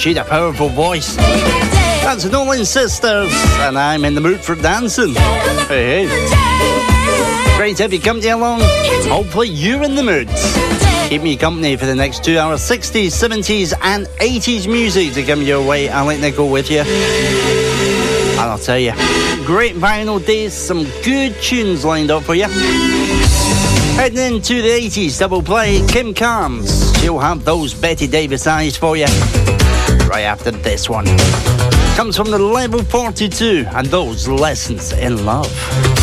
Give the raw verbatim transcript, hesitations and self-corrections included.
She's a powerful voice. That's the Nolan Sisters, and I'm in the mood for dancing. Hey, hey. Great to have you company along. Hopefully you're in the mood. Keep me company for the next two hours. sixties, seventies and eighties music to come your way. I'll let Nico with you. And I'll tell you, great vinyl days, some good tunes lined up for you. Heading into the eighties double play, Kim Carnes. She'll have those Betty Davis eyes for you. Right after this one. Comes from the Level forty-two and those Lessons in Love.